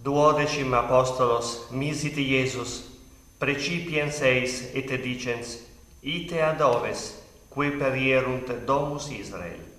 Duodecim apostolos misiti Iesus, precipiens eis et dicens, ite ad oves, qui perierunt domus Israel.